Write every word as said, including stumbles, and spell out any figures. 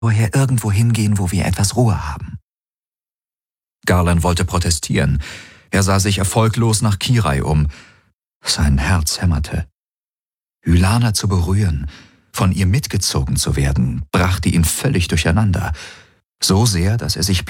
vorher irgendwo hingehen, wo wir etwas Ruhe haben.« Garland wollte protestieren. Er sah sich erfolglos nach Kirai um. Sein Herz hämmerte. Ylana zu berühren, von ihr mitgezogen zu werden, brachte ihn völlig durcheinander. So sehr, dass er sich